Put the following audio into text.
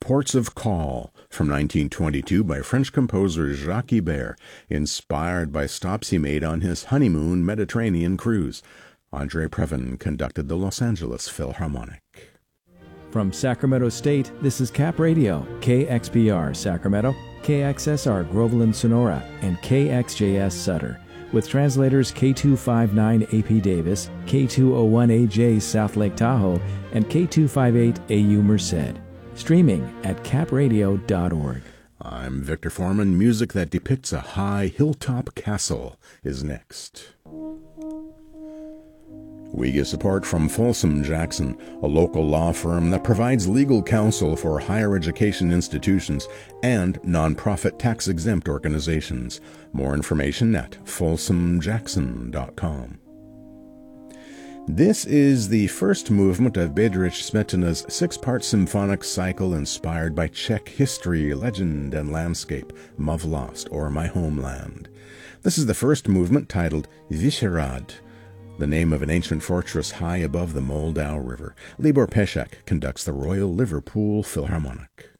Ports of Call from 1922 by French composer Jacques Ibert, inspired by stops he made on his honeymoon Mediterranean cruise. Andre Previn conducted the Los Angeles Philharmonic. From Sacramento State, this is Cap Radio, KXPR Sacramento, KXSR Groveland Sonora, and KXJS Sutter, with translators K259 AP Davis, K201AJ South Lake Tahoe, and K258 AU Merced. Streaming at capradio.org. I'm Victor Foreman. Music that depicts a high hilltop castle is next. We get support from Folsom Jackson, a local law firm that provides legal counsel for higher education institutions and nonprofit tax-exempt organizations. More information at folsomjackson.com. This is the first movement of Bedřich Smetana's six-part symphonic cycle inspired by Czech history, legend, and landscape, Mavlost, or My Homeland. This is the first movement, titled Vyšehrad, the name of an ancient fortress high above the Moldau River. Libor Pesek conducts the Royal Liverpool Philharmonic.